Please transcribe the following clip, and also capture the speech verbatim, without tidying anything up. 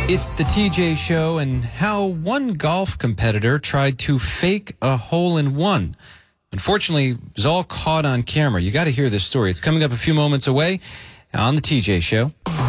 It's the T J Show, and how one golf competitor tried to fake a hole-in-one. Unfortunately, it was all caught on camera. You got to hear this story. It's coming up a few moments away on the T J Show.